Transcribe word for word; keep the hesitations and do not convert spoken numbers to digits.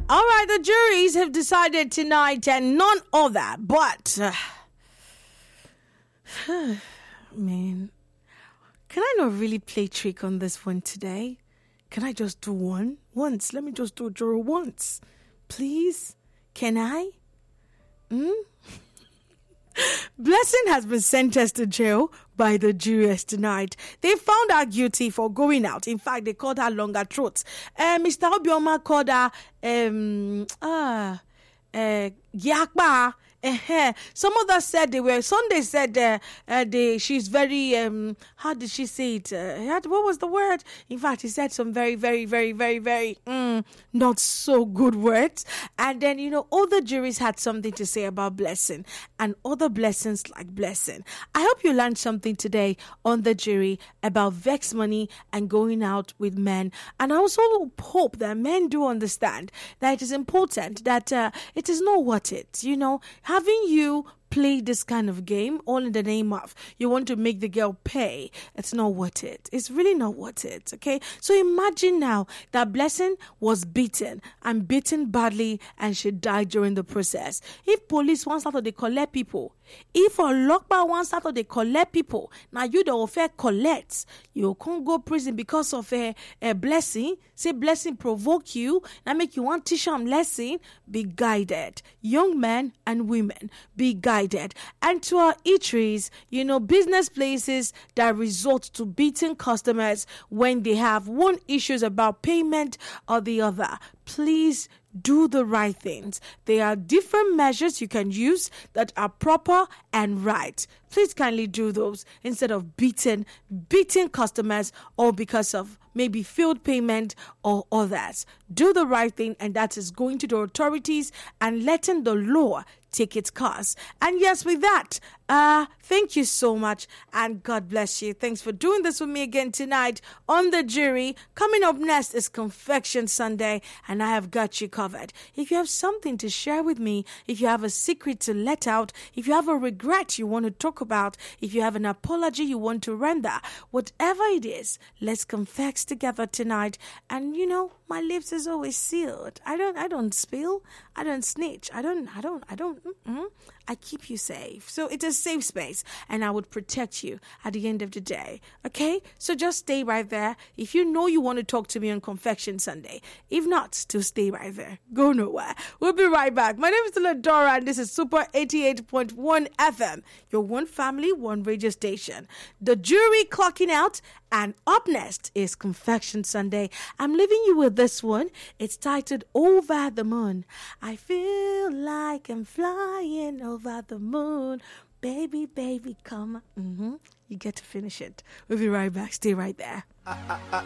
All right, the juries have decided tonight, and none other but... Uh, man, can I not really play trick on this one today? Can I just do one? Once. Let me just do a jury once. Please? Can I? Hmm? Blessing has been sentenced to jail by the jurors tonight. They found her guilty for going out. In fact, they called her longer throat. Uh, Mister Obioma called her um ah uh Yakba. Uh-huh. Some others said they were. Sunday said uh, uh, they, she's very. Um, how did she say it? Uh, had, what was the word? In fact, he said some very, very, very, very, very mm, not so good words. And then you know, other juries had something to say about Blessing and other blessings like Blessing. I hope you learned something today on the jury about vex money and going out with men. And I also hope that men do understand that it is important that uh, it is not worth it. You know. Having you play this kind of game all in the name of you want to make the girl pay, it's not worth it. It's really not worth it, okay? So imagine now that Blessing was beaten and beaten badly and she died during the process. If police wants out, they collect people. If a lockbar wants out, they collect people. Now you the affair collects. You can't go prison because of a, a blessing. Say blessing provoke you. Now make you want teach them lesson. Be guided. Young men and women, be guided. And to our eateries, you know, business places that resort to beating customers when they have one issues about payment or the other, please do the right things. There are different measures you can use that are proper and right. Please kindly do those instead of beating, beating customers or because of maybe failed payment or others. Do the right thing, and that is going to the authorities and letting the law take its course. And yes, with that, uh, thank you so much and God bless you. Thanks for doing this with me again tonight on the jury. Coming up next is Confection Sunday, and I have got you covered. If you have something to share with me, if you have a secret to let out, if you have a regret you want to talk about, if you have an apology you want to render, whatever it is, let's confess together tonight. And you know, my lips is always sealed. I don't, I don't spill. I don't snitch. I don't, I don't, I don't. Mm-mm. I keep you safe. So it's a safe space, and I would protect you at the end of the day. Okay? So just stay right there. If you know you want to talk to me on Confection Sunday, if not, still stay right there. Go nowhere. We'll be right back. My name is Ladora, and this is Super eighty-eight point one F M, your one family, one radio station. The jury clocking out, and up next is Confection Sunday. I'm leaving you with this one. It's titled Over the Moon. I feel like I'm flying over the moon. Baby, baby, come. Mm-hmm. You get to finish it. We'll be right back. Stay right there.